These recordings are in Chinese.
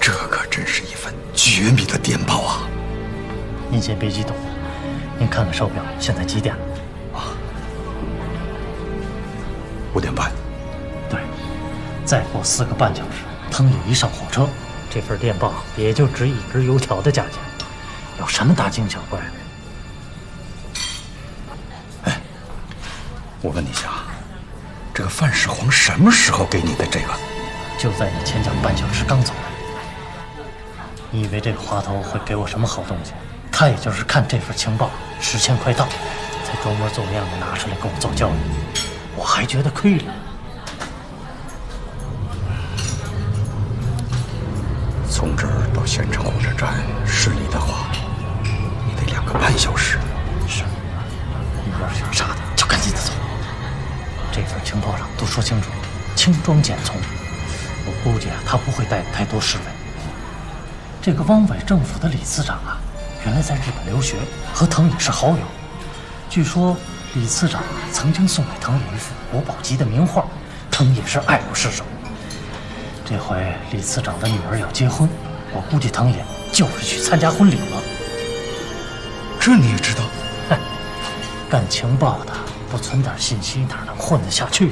这可真是一份绝密的电报啊！ 您先别激动，您看看手表，现在几点了？ 啊，5点半。 对，再过4个半小时，藤野一上火车，这份电报也就值1根油条的价钱，有什么大惊小怪的？ 哎，我问你一下，这个范世皇什么时候给你的这个？ 就在你前脚半小时刚走来。你以为这个滑头会给我什么好东西？他也就是看这份情报时间快到，才装模作样的拿出来跟我做交易，我还觉得亏了。 从这儿到县城火车站，顺利的话，你得2个半小时。 是，你要是有啥的，就赶紧的走。这份情报上都说清楚，轻装简从。我估计他不会带太多侍卫。这个汪伪政府的李次长啊，原来在日本留学，和藤野是好友。据说李次长曾经送给藤野一幅国宝级的名画，藤野是爱不释手。这回李次长的女儿要结婚，我估计藤野就是去参加婚礼了。 这你也知道？ 嗨，干情报的不存点信息哪能混得下去？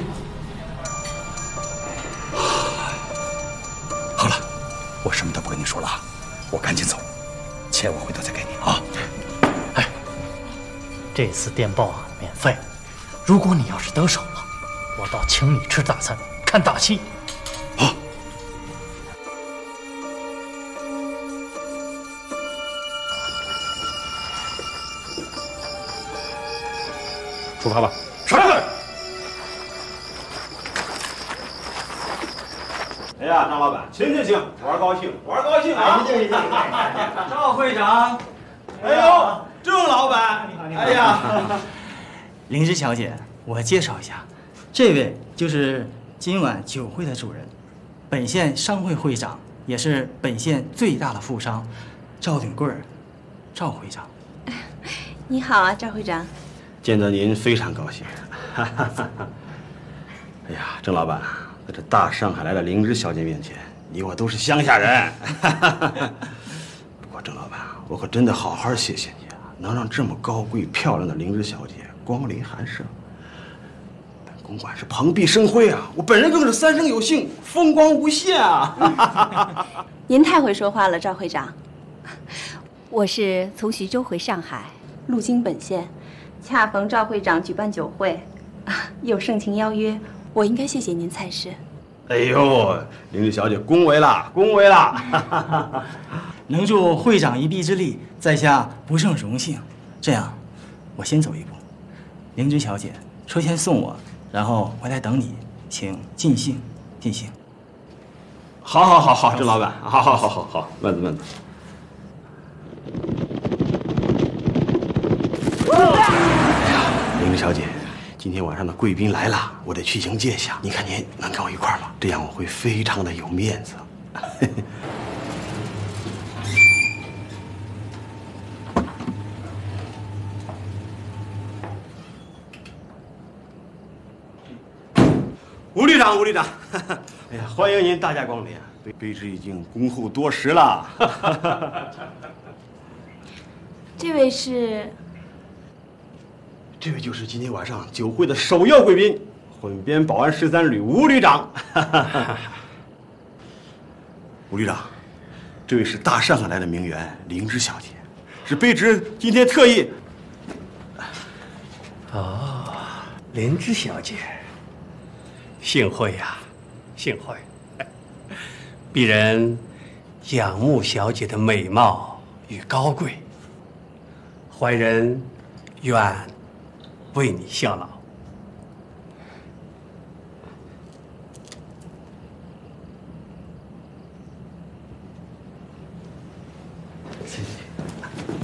好了，我什么都不跟你说了啊，我赶紧走，钱我回头再给你啊。 哎，这次电报啊免费，如果你要是得手了，我倒请你吃大餐，看大戏。 好。 出发吧。 是。 哎呀，张老板，行，玩高兴啊！ 对。 赵会长， 哎呦，郑老板，哎呀， 灵芝小姐，我介绍一下，这位就是今晚酒会的主人，本县商会会长，也是本县最大的富商，赵鼎贵儿，赵会长。 你好啊，赵会长。 见到您非常高兴。哎呀，郑老板，在这大上海来的灵芝小姐面前，你我都是乡下人。不过郑老板，我可真的好好谢谢你啊，能让这么高贵漂亮的灵芝小姐光临寒舍。本公馆是蓬荜生辉啊，我本人更是三生有幸，风光无限啊。 您太会说话了，赵会长。我是从徐州回上海，路经本县，恰逢赵会长举办酒会，有盛情邀约，我应该谢谢您才是。 哎呦，灵芝小姐恭维了，恭维了！ 能助会长一臂之力，在下不胜荣幸。这样，我先走一步。灵芝小姐，车先送我，然后回来等你，请尽兴，尽兴。 好，郑老板，好，慢走。灵芝小姐，今天晚上的贵宾来了，我得去行介下。你看您能跟我一块儿吗？这样我会非常的有面子。吴旅长，哎呀，欢迎您大驾光临，卑职已经恭候多时了。 这位是？ 这位就是今天晚上酒会的首要贵宾，混编保安13旅吴旅长。吴旅长，这位是大上海来的名媛灵芝小姐，是卑职今天特意。 哦，灵芝小姐，幸会呀，幸会。鄙人仰慕小姐的美貌与高贵，怀人愿为你效劳。